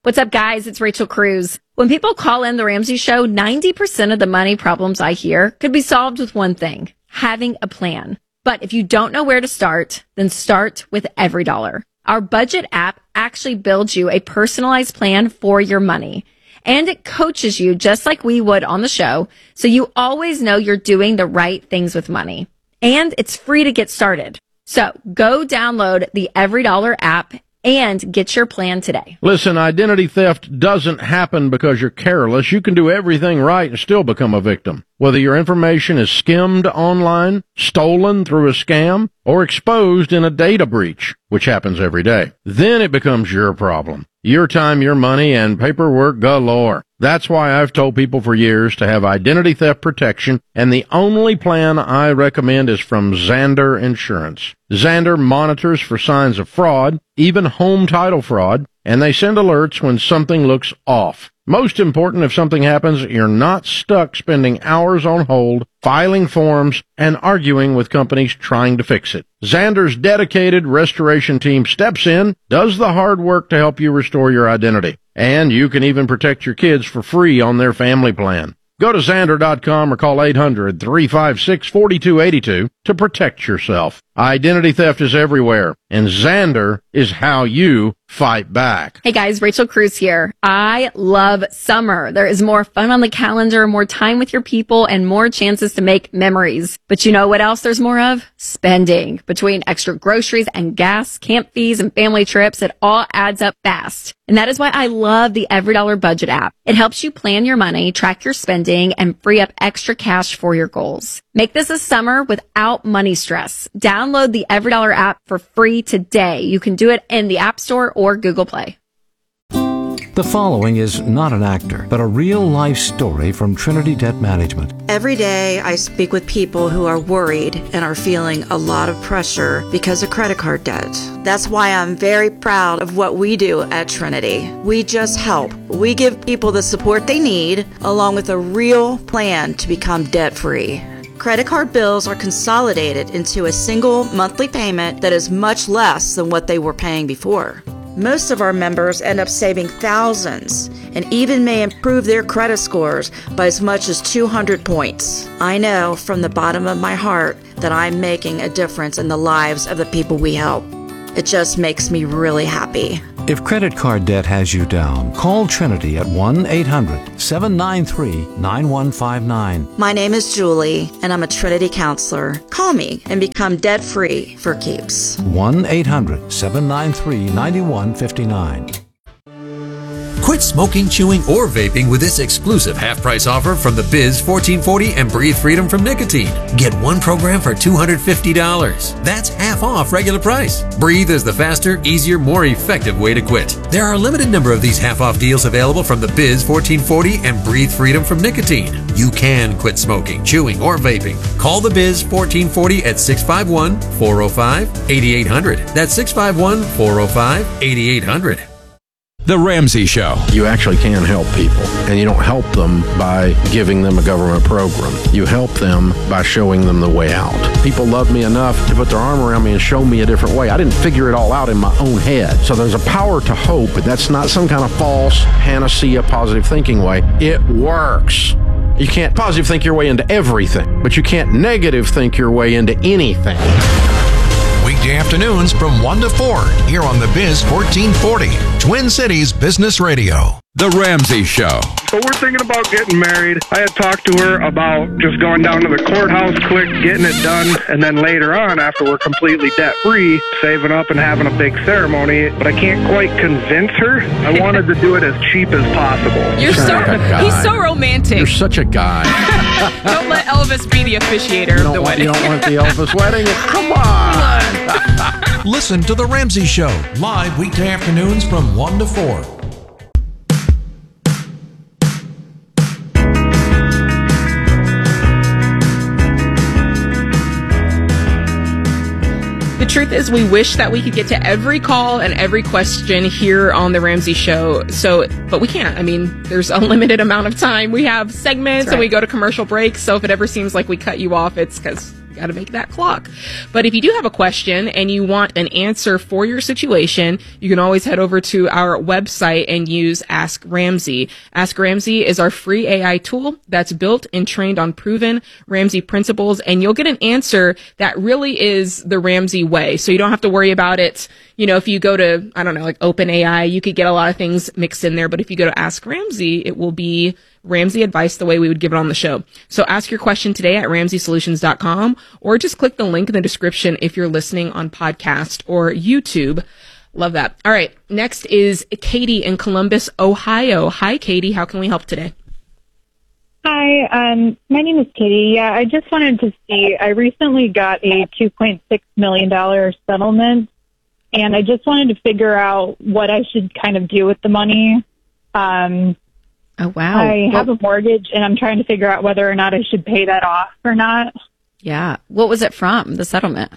What's up, guys? It's Rachel Cruz. When people call in The Ramsey Show, 90% of the money problems I hear could be solved with one thing, having a plan. But if you don't know where to start, then start with EveryDollar. Our budget app actually builds you a personalized plan for your money. And it coaches you just like we would on the show, so you always know you're doing the right things with money. And it's free to get started. So go download the EveryDollar app and get your plan today. Listen, identity theft doesn't happen because you're careless. You can do everything right and still become a victim. Whether your information is skimmed online, stolen through a scam, or exposed in a data breach, which happens every day, then it becomes your problem. Your time, your money, and paperwork galore. That's why I've told people for years to have identity theft protection, and the only plan I recommend is from Zander Insurance. Zander monitors for signs of fraud, even home title fraud, and they send alerts when something looks off. Most important, if something happens, you're not stuck spending hours on hold, filing forms, and arguing with companies trying to fix it. Zander's dedicated restoration team steps in, does the hard work to help you restore your identity. And you can even protect your kids for free on their family plan. Go to Zander.com or call 800-356-4282 to protect yourself. Identity theft is everywhere, and Zander is how you fight back. Hey guys, Rachel Cruz here. I love summer. There is more fun on the calendar, more time with your people, and more chances to make memories. But you know what else there's more of? Spending. Between extra groceries and gas, camp fees, and family trips, it all adds up fast. And that is why I love the EveryDollar budget app. It helps you plan your money, track your spending, and free up extra cash for your goals. Make this a summer without money stress. Download the EveryDollar app for free today. You can do it in the App Store or Google Play. The following is not an actor, but a real-life story from Trinity Debt Management. Every day, I speak with people who are worried and are feeling a lot of pressure because of credit card debt. That's why I'm very proud of what we do at Trinity. We just help. We give people the support they need, along with a real plan to become debt-free. Credit card bills are consolidated into a single monthly payment that is much less than what they were paying before. Most of our members end up saving thousands and even may improve their credit scores by as much as 200 points. I know from the bottom of my heart that I'm making a difference in the lives of the people we help. It just makes me really happy. If credit card debt has you down, call Trinity at 1-800-793-9159. My name is Julie, and I'm a Trinity counselor. Call me and become debt-free for keeps. 1-800-793-9159. Quit smoking, chewing, or vaping with this exclusive half-price offer from the Biz 1440 and Breathe Freedom from Nicotine. Get one program for $250. That's half off regular price. Breathe is the faster, easier, more effective way to quit. There are a limited number of these half-off deals available from the Biz 1440 and Breathe Freedom from Nicotine. You can quit smoking, chewing, or vaping. Call the Biz 1440 at 651-405-8800. That's 651-405-8800. The Ramsey Show. You actually can help people, and you don't help them by giving them a government program. You help them by showing them the way out. People love me enough to put their arm around me and show me a different way. I didn't figure it all out in my own head. So there's a power to hope, and that's not some kind of false panacea positive thinking way. It works. You can't positive think your way into everything, but you can't negative think your way into anything. Weekday afternoons from 1 to 4 here on the Biz 1440, Twin Cities Business Radio. The Ramsey Show. So we're thinking about getting married. I had talked to her about just going down to the courthouse quick, getting it done, and then later on, after we're completely debt-free, saving up and having a big ceremony. But I can't quite convince her. I wanted to do it as cheap as possible. He's so romantic. You're such a guy. Don't let Elvis be the officiator of the wedding. You don't want the Elvis wedding? Come on. Listen to The Ramsey Show, live weekday afternoons from 1 to 4. The truth is, we wish that we could get to every call and every question here on The Ramsey Show. But we can't. I mean, there's a limited amount of time. We have segments and we go to commercial breaks. So if it ever seems like we cut you off, it's because Got to make that clock. But if you do have a question and you want an answer for your situation, you can always head over to our website and use Ask Ramsey. Ask Ramsey is our free AI tool that's built and trained on proven Ramsey principles, and you'll get an answer that really is the Ramsey way. So you don't have to worry about it. If you go to, I don't know, like OpenAI, you could get a lot of things mixed in there. But if you go to Ask Ramsey, it will be Ramsey advice the way we would give it on the show. So ask your question today at RamseySolutions.com, or just click the link in the description if you're listening on podcast or YouTube. Love that. All right. Next is Katie in Columbus, Ohio. Hi, Katie. How can we help today? Hi, my name is Katie. Yeah, I just wanted to see, I recently got a $2.6 million settlement, and I just wanted to figure out what I should kind of do with the money. Oh, wow. I have a mortgage, and I'm trying to figure out whether or not I should pay that off or not. Yeah. What was it from, the settlement?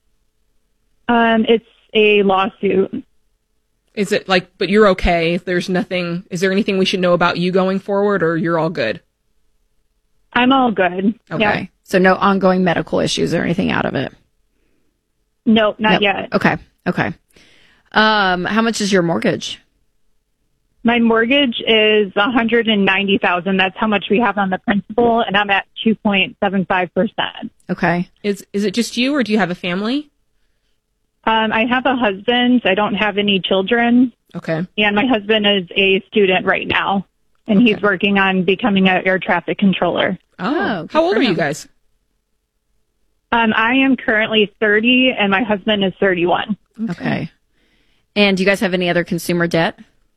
It's a lawsuit. Is it but you're okay? There's nothing, is there anything we should know about you going forward, or you're all good? I'm all good. Okay. Yeah. So no ongoing medical issues or anything out of it? Nope, not yet. Okay. How much is your mortgage? My mortgage is $190,000. That's how much we have on the principal, and I'm at 2.75%. Okay. Is it just you, or do you have a family? I have a husband. I don't have any children. Okay. And my husband is a student right now, and he's working on becoming an air traffic controller. Oh, how old are you guys? I am currently 30, and my husband is 31. Okay. And do you guys have any other consumer debt?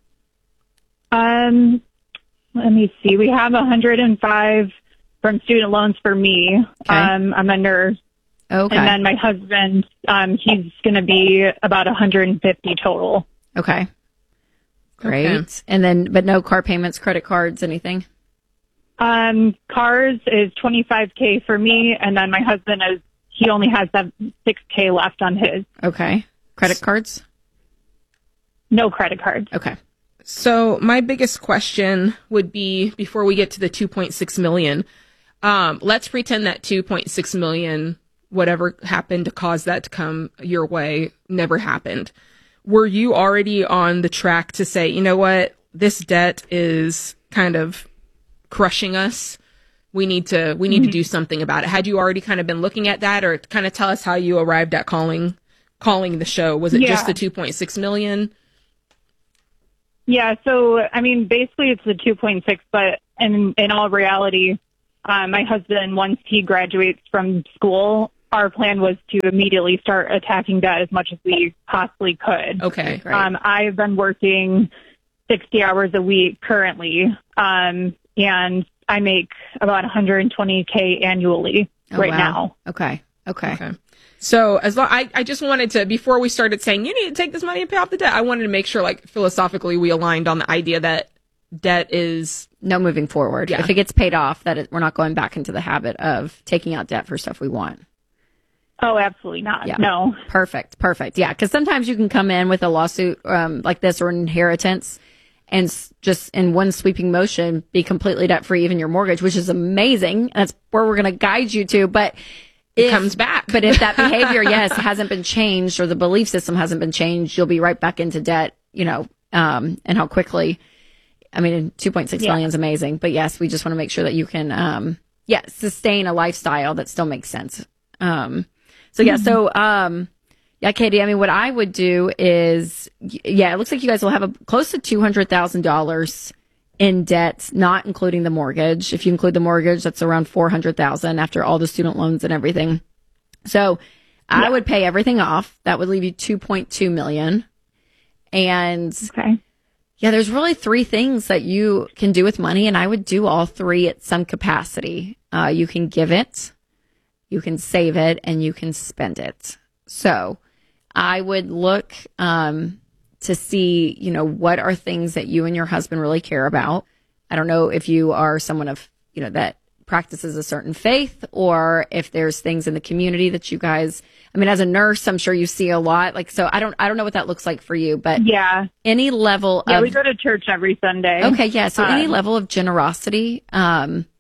Let me see. We have 105 from student loans for me. Okay. I'm a nurse. Okay. And then my husband, he's going to be about 150 total. Okay. Great. Okay. And then, but no car payments, credit cards, anything? Cars is $25K for me, and then my husband he only has that $6K left on his. Okay. Credit cards? No credit cards. Okay. So my biggest question would be, before we get to the 2.6 million, let's pretend that 2.6 million, whatever happened to cause that to come your way, never happened. Were you already on the track to say, you know what, this debt is kind of crushing us? We need to do something about it. Had you already kind of been looking at that, or kind of tell us how you arrived at calling the show? Was it just the 2.6 million? Yeah, so, I mean, basically it's the 2.6, but in all reality, my husband, once he graduates from school, our plan was to immediately start attacking debt as much as we possibly could. Okay. Right. I've been working 60 hours a week currently, and I make about $120K annually now. Okay. So I just wanted to, before we started saying you need to take this money and pay off the debt, I wanted to make sure, philosophically, we aligned on the idea that debt is no moving forward. Yeah. If it gets paid off, we're not going back into the habit of taking out debt for stuff we want. Oh, absolutely not. Yeah. No. Perfect. Yeah, because sometimes you can come in with a lawsuit like this, or an inheritance, and just in one sweeping motion be completely debt free, even your mortgage, which is amazing. That's where we're going to guide you to. But it comes back. But if that behavior, hasn't been changed, or the belief system hasn't been changed, you'll be right back into debt, and how quickly. I mean, 2.6 million is amazing. But yes, we just want to make sure that you can, sustain a lifestyle that still makes sense. Katie, I mean, what I would do is, it looks like you guys will have close to $200,000 in debt, not including the mortgage. If you include the mortgage, that's around $400,000 after all the student loans and everything. So I would pay everything off. That would leave you $2.2 million. And there's really three things that you can do with money, and I would do all three at some capacity. You can give it, you can save it, and you can spend it. So I would look to see, what are things that you and your husband really care about. I don't know if you are someone of, that practices a certain faith, or if there's things in the community that you guys, I mean, as a nurse, I'm sure you see a lot. So I don't know what that looks like for you, but any level of, we go to church every Sunday. Okay. Yeah. So any level of generosity,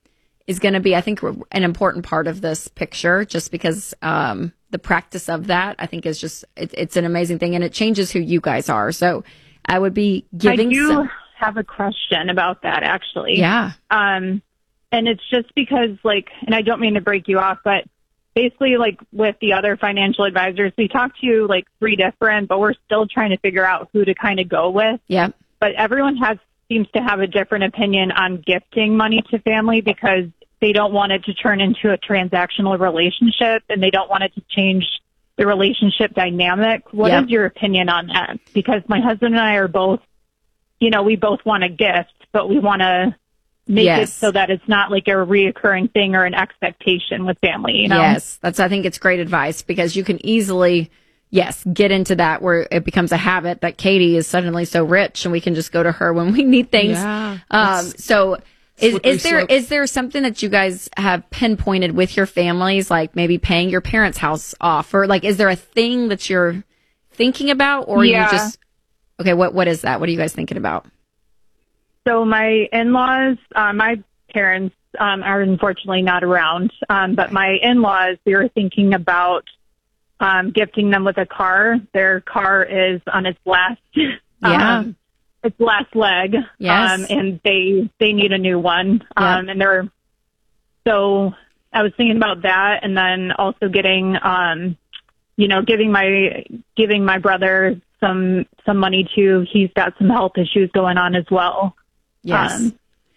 is going to be, I think, an important part of this picture, just because the practice of that, I think, is just, it's an amazing thing, and it changes who you guys are. So I would be giving have a question about that, actually. Yeah. And it's just because, like, and I don't mean to break you off, but basically, like, with the other financial advisors, we talked to, like, 3 different, but we're still trying to figure out who to kind of go with. Yeah. But everyone seems to have a different opinion on gifting money to family, because they don't want it to turn into a transactional relationship, and they don't want it to change the relationship dynamic. What is your opinion on that? Because my husband and I are both, we both want a gift, but we want to make it so that it's not like a reoccurring thing or an expectation with family, Yes, I think it's great advice, because you can easily, get into that where it becomes a habit that Katie is suddenly so rich and we can just go to her when we need things. Yeah, so is there something that you guys have pinpointed with your families, like maybe paying your parents' house off, or like, is there a thing that you're thinking about, or you just, okay, what is that? What are you guys thinking about? So my in-laws, my parents are unfortunately not around, but my in-laws, we were thinking about gifting them with a car. Their car is on its last its last leg, and they need a new one. And so I was thinking about that, and then also getting giving my brother some money too. He's got some health issues going on as well. Yes.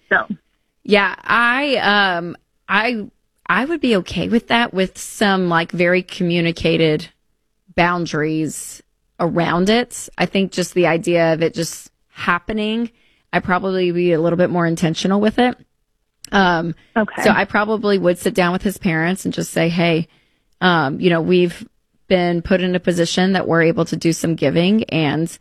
I would be okay with that, with some like very communicated boundaries around it. I think just the idea of it just happening, I'd probably be a little bit more intentional with it. Okay. So I probably would sit down with his parents and just say, hey, we've been put in a position that we're able to do some giving, and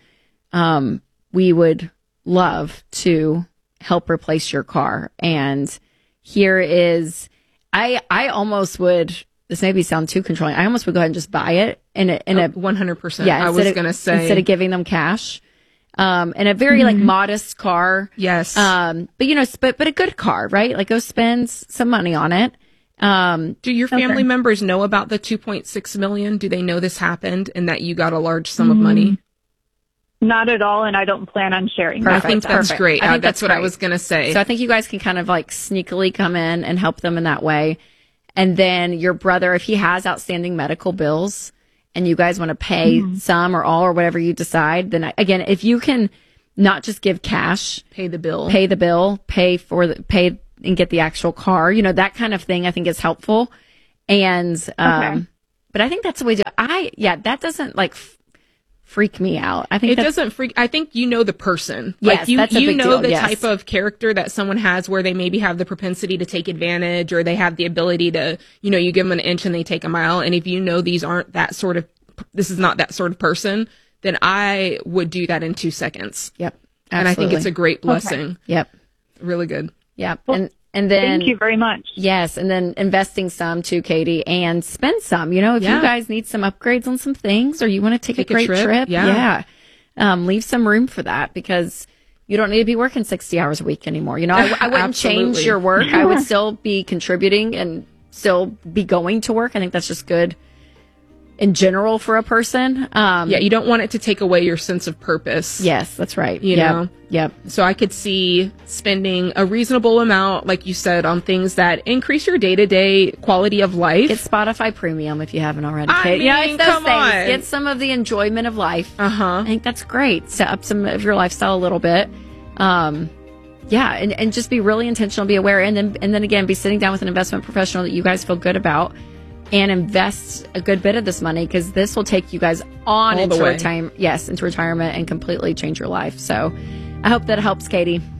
we would love to help replace your car. And here is, I almost would, this maybe sound too controlling, I almost would go ahead and just buy it in a 100%. Yeah, I was going to say, instead of giving them cash. And a very like modest car. Yes. But a good car, right? Like, go spend some money on it. Do your family members know about the $2.6 million? Do they know this happened and that you got a large sum of money? Not at all, and I don't plan on sharing that. I think that's great. I think that's what I was going to say. So I think you guys can kind of like sneakily come in and help them in that way. And then your brother, if he has outstanding medical bills and you guys want to pay some or all or whatever you decide, then again, if you can not just give cash, pay the bill, pay and get the actual car, that kind of thing, I think is helpful. And, but I think that's the way that doesn't like freak me out. I think it doesn't freak. I think the person. Yes, like you that's a big deal. The type of character that someone has, where they maybe have the propensity to take advantage, or they have the ability to, you give them an inch and they take a mile. And if these aren't this is not that sort of person, then I would do that in 2 seconds. Yep. Absolutely. And I think it's a great blessing. Okay. Yep. Really good. Yep. Well, and then, thank you very much. Yes. And then investing some too, Katie, and spend some, if you guys need some upgrades on some things, or you want to take a great trip. Leave some room for that, because you don't need to be working 60 hours a week anymore. I wouldn't change your work. I would still be contributing and still be going to work. I think that's just good in general for a person. You don't want it to take away your sense of purpose. Yes, that's right. You know? Yep. So I could see spending a reasonable amount, like you said, on things that increase your day-to-day quality of life. Get Spotify Premium if you haven't already. It's those things. On. Get some of the enjoyment of life. I think that's great. Set up some of your lifestyle a little bit. And just be really intentional, be aware, and then again, be sitting down with an investment professional that you guys feel good about, and invest a good bit of this money, because this will take you guys on into retirement and completely change your life. So I hope that helps, Katie.